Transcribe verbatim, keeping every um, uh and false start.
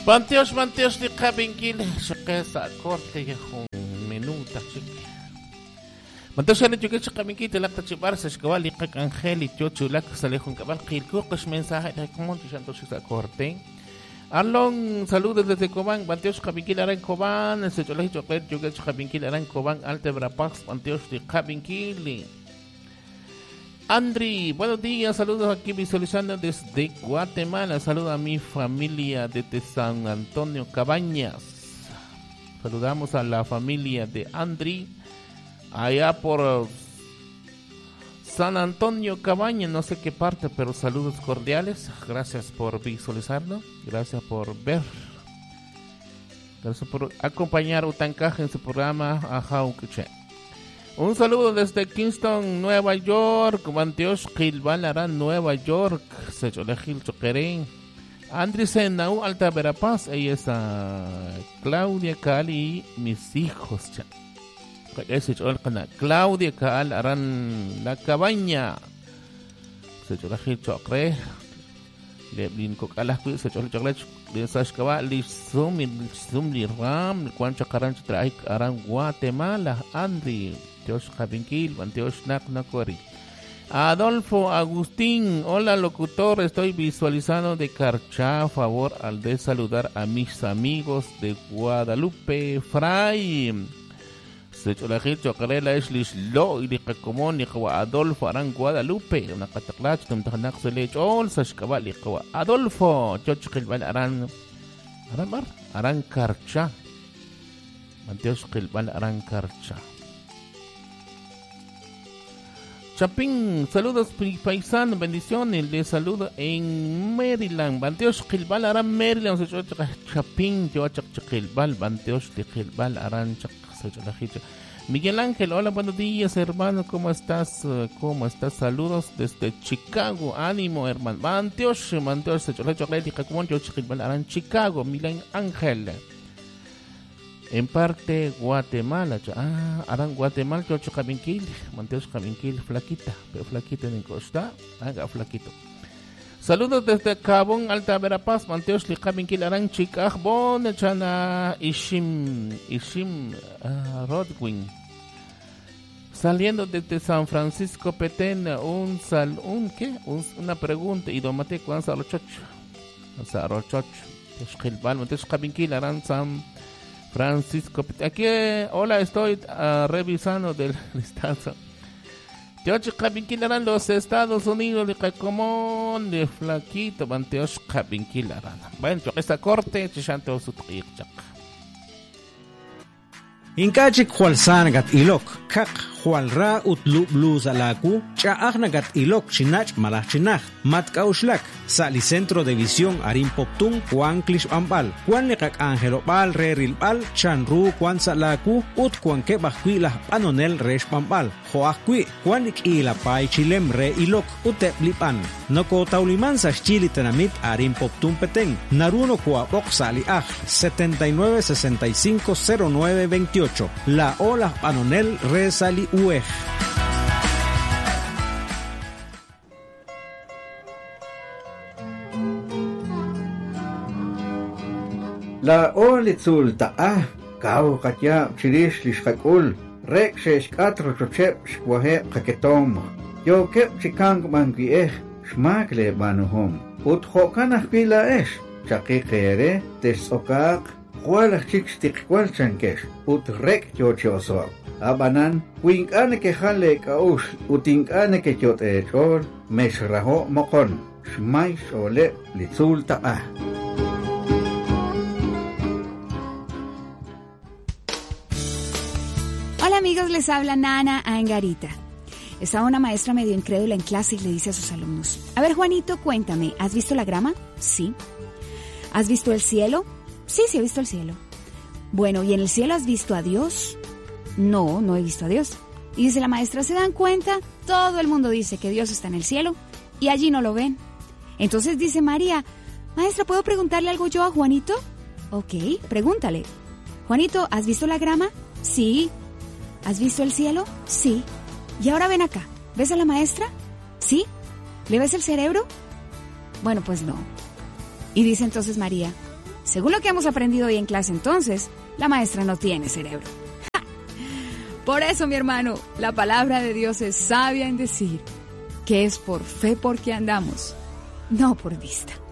Manteos, manteos de cabinquil, chaquesa, corte y un minuta, chique. Manteos, ya le chuque cabinquil, te la tachibar, se escabal y que angel y yo chulak, sale con cabal, que el cucos mensaje de como te chanto se corte. Alon, saludos desde Cobán, manteos cabinquil, ara en Cobán, se chulak y chocolate, chuque cabinquil, ara en Cobán, alte brapax, manteos de cabinquil. Andri, buenos días, saludos aquí visualizando desde Guatemala, saludos a mi familia desde San Antonio Cabañas, saludamos a la familia de Andri, allá por San Antonio Cabañas, no sé qué parte, pero saludos cordiales, gracias por visualizarlo, gracias por ver, gracias por acompañar a Utancaja en su programa Ajaucuche. Un saludo desde Kingston, Nueva York, Manteos Gilbalarán, Nueva York, Secholejil Choquerén, Andrisen Nau Alta Verapaz, ella es a Claudia Cali y mis hijos. Claudia Cal harán la cabaña, Secholejil Chocre, Leblin Cocalas, Secholejil Chocre, de Sashkaba, Lisum, Lisum, Liram, Cuancho Carancho Traik, harán Guatemala, Andri. Manteos Cabinquil, Manteos Nacnacori. Adolfo Agustín, hola locutor, estoy visualizando de Carchá, a favor al de saludar a mis amigos de Guadalupe, Fray. Se cholajil chocarela es lislo y de Cacomón y Adolfo Arán Guadalupe, una cataclach, tumtanak se le echol, sashkabal y Adolfo, chochkilbal Arán, Arán Mar, Arán Carchá. Manteos Gilbal Arán Carchá. Chapín, saludos paisano, bendiciones, les saludo en Maryland, Banteos Gilbal Arán Maryland, Chapín, yo Gilbal, Banteos de Gilbal Arán Miguel Ángel, hola, buenos días hermano, ¿cómo estás? ¿Cómo estás? Saludos desde Chicago, ánimo hermano, Banteos, Banteos, Gilbal Arán Chicago, Miguel Ángel. En parte Guatemala, ah, harán Guatemala, yo Cabinquil, Manteos Cabinquil, flaquita, pero flaquita en Costa, haga flaquito. Saludos desde Cabón, Alta Verapaz, Manteos Cabinquil, harán Chicaj, Bon, Chana, Ishim, Ishim, uh, Rodwin. Saliendo desde San Francisco Petén, un sal, un qué, un, una pregunta, y domate cuán Sarochoch, Sarochoch, Gilbal, Manteos Cabinquil, harán San Francisco, aquí, eh, hola, estoy uh, revisando del listado. Teoch Cabinquilarán, los Estados Unidos, de Cacomón, de Flaquito, Manteoch Cabinquilarán. Bueno, esta corte, Chichanto Sutrichak. Inkachik Hualsanagat Ilok, Kak Hualra Utlu Blues Alaku, Chaagnagat Ilok Chinach Malachinach, Matkauslak, Sali Centro de Visión Arim Poptun, Juan Klish Ambal, Juan Lekak Angelo Bal, Reril Bal, Chanru, Juan Salaku, Ut Juan Kebahquila, Panonel Resh Pambal, Joaquui, Juan Ikila Pai Chilem Re Ilok, Uteplipan, Noko Taulimansa Chili Tenamit Arim Poptun Petén, Naruno Kuabok Sali Aj, setenta y nueve sesenta y cinco cero nueve veintiocho. La Ola Panonel Re Sali Uej. La Olitzul Ta'a, Kau Katya Chirish Lishakul, Rek Shesh Katro Chochep Shwahe Kaketom, Yo Kep Chikang Mangieh, Shmakle Banuhom, Ut Hokanah Pila Esh, Chakikere, Tesokak, Hualach Chikstik Walchankesh, Ut Rek Yochoso. Abanan, Winkane que jale kaush, utinkane que yot echor, meshraho mokon, shmai shole litzul ta'a. Hola amigos, les habla Nana Angarita. Estaba una maestra medio incrédula en clase y le dice a sus alumnos: a ver Juanito, cuéntame, ¿has visto la grama? Sí. ¿Has visto el cielo? Sí, sí he visto el cielo. Bueno, ¿y en el cielo has visto a Dios? No, no he visto a Dios. Y dice la maestra, ¿se dan cuenta? Todo el mundo dice que Dios está en el cielo y allí no lo ven. Entonces dice María, maestra, ¿puedo preguntarle algo yo a Juanito? Ok, pregúntale. Juanito, ¿has visto la grama? Sí. ¿Has visto el cielo? Sí. Y ahora ven acá, ¿ves a la maestra? Sí. ¿Le ves el cerebro? Bueno, pues no. Y dice entonces María, Según lo que hemos aprendido hoy en clase, entonces, la maestra no tiene cerebro. ¡Ja! Por eso, mi hermano, la palabra de Dios es sabia en decir que es por fe porque andamos, no por vista.